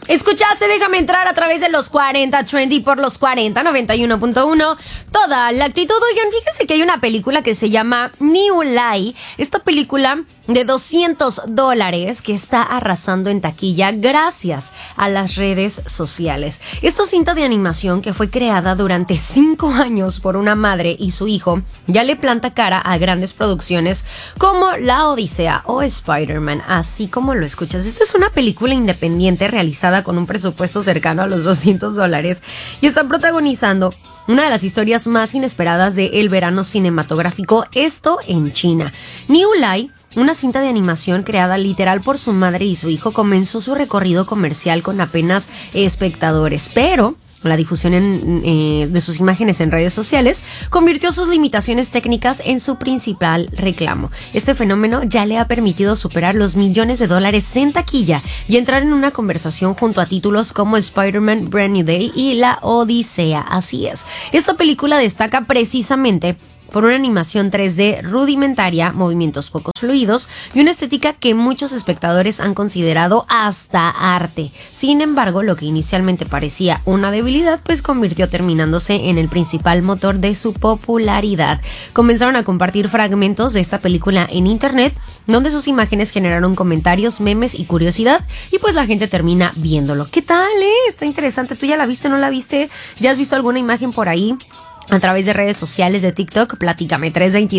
Escuchaste, déjame entrar a través de los 40 Trendy por los 40, 91.1. Toda la actitud. Oigan, fíjense que hay una película que se llama New Lie. Esta película de $200 que está arrasando en taquilla gracias a las redes sociales. Esta cinta de animación que fue creada durante 5 años por una madre y su hijo ya le planta cara a grandes producciones como La Odisea o Spider-Man, así como lo escuchas. Esta es una película independiente realizada con un presupuesto cercano a los $200 y está protagonizando una de las historias más inesperadas del verano cinematográfico, esto en China. New Lie, una cinta de animación creada literal por su madre y su hijo, comenzó su recorrido comercial con apenas espectadores, pero la difusión de sus imágenes en redes sociales convirtió sus limitaciones técnicas en su principal reclamo. Este fenómeno ya le ha permitido superar los millones de dólares en taquilla y entrar en una conversación junto a títulos como Spider-Man, Brand New Day y La Odisea. Así es. Esta película destaca precisamente por una animación 3D rudimentaria, movimientos poco fluidos y una estética que muchos espectadores han considerado hasta arte. Sin embargo, lo que inicialmente parecía una debilidad, pues terminándose en el principal motor de su popularidad. Comenzaron a compartir fragmentos de esta película en internet, donde sus imágenes generaron comentarios, memes y curiosidad, y pues la gente termina viéndolo. ¿Qué tal, Está interesante. ¿Tú ya la viste, no la viste? ¿Ya has visto alguna imagen por ahí? A través de redes sociales de TikTok, platícame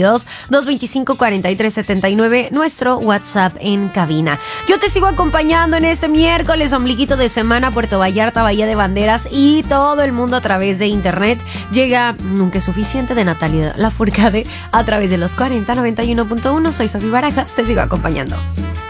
322-225-4379, nuestro WhatsApp en cabina. Yo te sigo acompañando en este miércoles, ombliguito de semana, Puerto Vallarta, Bahía de Banderas y todo el mundo a través de internet. Llega Nunca es suficiente de Natalia Lafourcade a través de los 40, 91.1. Soy Sofía Barajas, te sigo acompañando.